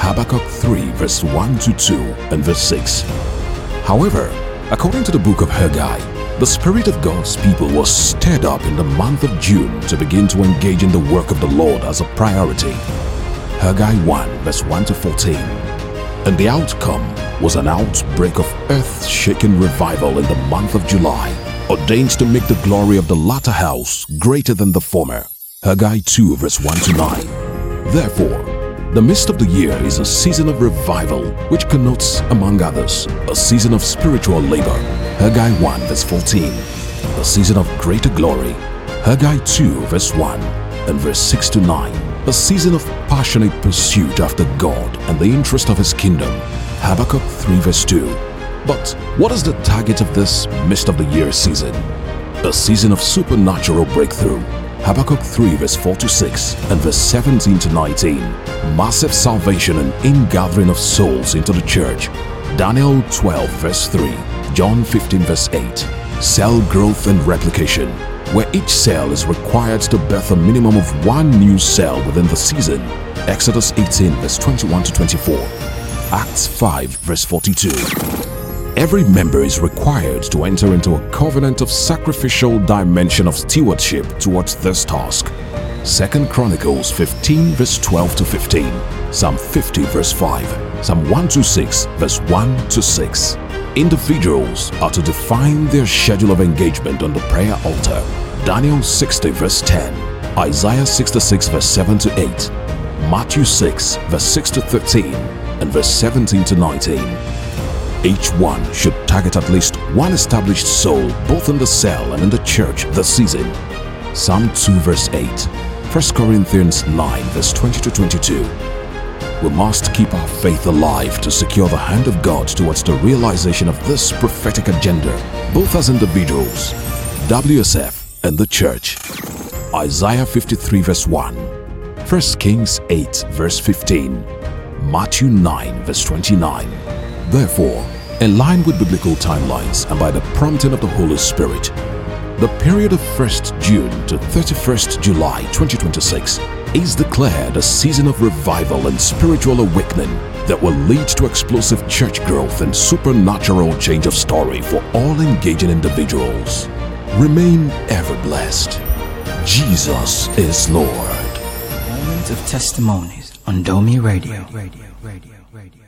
Habakkuk 3 verse 1 to 2 and verse 6. However, according to the book of Haggai, the Spirit of God's people was stirred up in the month of June to begin to engage in the work of the Lord as a priority. Haggai 1 verse 1 to 14. And the outcome was an outbreak of earth-shaking revival in the month of July, ordained to make the glory of the latter house greater than the former. Haggai 2 verse 1 to 9. Therefore, the midst of the year is a season of revival, which connotes, among others, a season of spiritual labor. Haggai 1 verse 14. A season of greater glory. Haggai 2 verse 1 and verse 6 to 9. A season of passionate pursuit after God and the interest of His kingdom. Habakkuk 3 verse 2. But what is the target of this midst of the year season? A season of supernatural breakthrough. Habakkuk 3 verse 4 to 6 and verse 17 to 19. Massive salvation and ingathering of souls into the church. Daniel 12 verse 3. John 15 verse 8. Cell growth and replication, where each cell is required to birth a minimum of one new cell within the season. Exodus 18 verse 21 to 24. Acts 5 verse 42. Every member is required to enter into a covenant of sacrificial dimension of stewardship towards this task. 2 Chronicles 15 verse 12 to 15. Psalm 50 verse 5. Psalm 126 verse 1 to 6. Individuals are to define their schedule of engagement on the prayer altar. Daniel 60 verse 10. Isaiah 66 verse 7 to 8. Matthew 6 verse 6 to 13 and verse 17 to 19. Each one should target at least one established soul both in the cell and in the church this season. Psalm 2 verse 8. 1 Corinthians 9 verse 20 to 22. We must keep our faith alive to secure the hand of God towards the realization of this prophetic agenda, both as individuals, WSF, and the church. Isaiah 53 verse 1. 1 Kings 8 verse 15. Matthew 9 verse 29. Therefore, in line with biblical timelines and by the prompting of the Holy Spirit, the period of 1st June to 31st July 2026 is declared a season of revival and spiritual awakening that will lead to explosive church growth and supernatural change of story for all engaging individuals. Remain ever blessed. Jesus is Lord. Moments of testimonies on Domi Radio.